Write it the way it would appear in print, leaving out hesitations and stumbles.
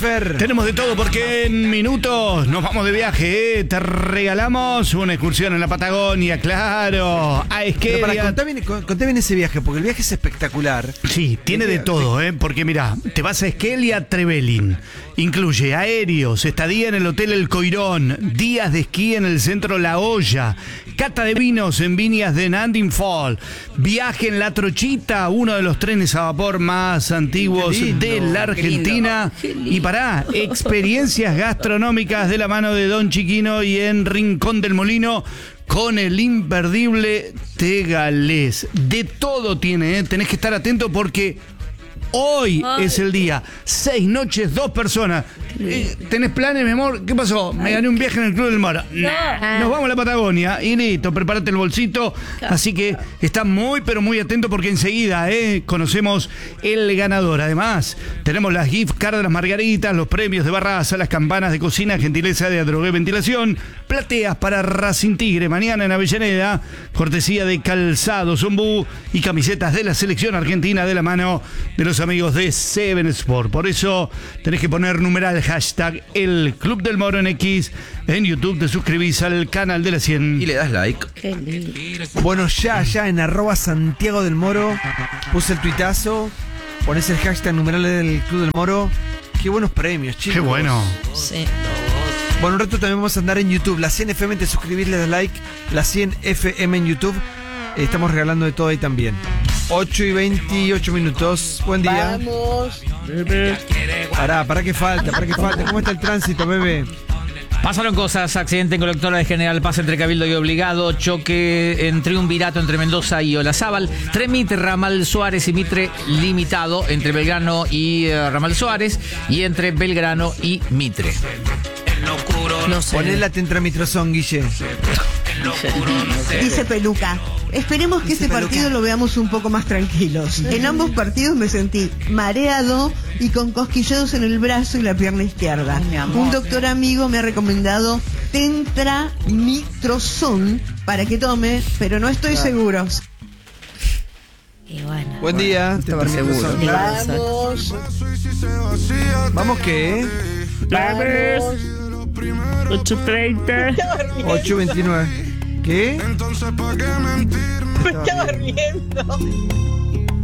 Tenemos de todo porque en minutos nos vamos de viaje, ¿eh? Te regalamos una excursión en la Patagonia, claro, a Esquelia. Contá bien ese viaje, porque el viaje es espectacular. Sí, tiene de todo, porque mirá, te vas a Esquelia Trevelin. Incluye aéreos, estadía en el Hotel El Coirón, días de esquí en el centro La Olla, cata de vinos en viñas de Nandin Fall, viaje en La Trochita, uno de los trenes a vapor más antiguos de la Argentina. Y pará, experiencias gastronómicas de la mano de Don Chiquino y en Rincón del Molino con el imperdible Tegalés. De todo tiene, tenés que estar atento porque hoy es el día. 6 noches, 2 personas. ¿Tenés planes, mi amor? ¿Qué pasó? Me gané un viaje en el Club del Moro. Nos vamos a la Patagonia y listo, prepárate el bolsito. Así que está muy, pero muy atento porque enseguida conocemos el ganador. Además, tenemos las gift cards de las margaritas, los premios de Barraza, las campanas de cocina, gentileza de Adrogué Ventilación, plateas para Racing Tigre mañana en Avellaneda, cortesía de Calzado Zombú y camisetas de la selección argentina de la mano de los amigos de Seven Sport. Por eso tenés que poner numeral hashtag el Club del Moro en X. En YouTube te suscribís al canal de la 100 y le das like. Qué lindo. Bueno, ya en @Santiago del Moro puse el tuitazo, ponés el hashtag numeral del Club del Moro. Qué buenos premios, chicos. Qué bueno. Sí. Bueno, un rato también vamos a andar en YouTube. La 100 FM, te suscribís, le das like. La 100 FM en YouTube. Estamos regalando de todo ahí también. 8:28 minutos. Buen día. Vamos. Pará que falta. ¿Cómo está el tránsito, bebé? Pasaron cosas, accidente en colectora de General Paz entre Cabildo y Obligado, choque en triunvirato entre Mendoza y Olazábal, Tremitre, Ramal Suárez y Mitre limitado entre Belgrano y Ramal Suárez y entre Belgrano y Mitre. No sé. Poné la tentramitrozón, Guille. Dice Peluca. Esperemos que este partido lo veamos un poco más tranquilos. En ambos partidos me sentí mareado y con cosquilleos en el brazo y la pierna izquierda. Ay, mi amor. Un doctor amigo me ha recomendado tentramitrozón para que tome, pero no estoy seguro. Y bueno. Buen día. estaba seguro. Vamos. ¿Vamos qué? Vamos. 8:30. 8:29. ¿Qué? Me estaba riendo.